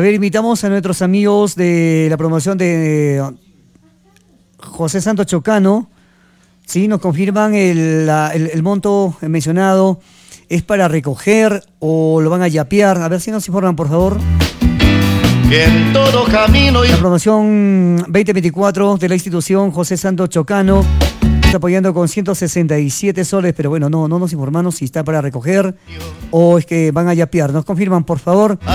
ver, invitamos a nuestros amigos de la promoción de José Santos Chocano. Sí, nos confirman el monto mencionado. ¿Es para recoger o lo van a yapear? A ver si nos informan, por favor. En todo camino. La promoción 2024 de la institución José Santos Chocano está apoyando con 167 soles, pero bueno, no nos informaron si está para recoger o es que van a yapear. Nos confirman, por favor.